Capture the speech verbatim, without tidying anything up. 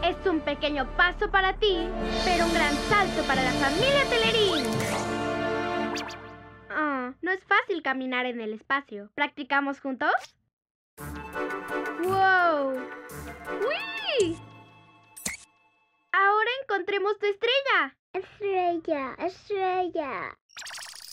Es un pequeño paso para ti, pero un gran salto para la familia Telerín. Ah, no es fácil caminar en el espacio. ¿Practicamos juntos? ¡Wow! ¡Uy! Ahora encontremos tu estrella. Estrella, estrella.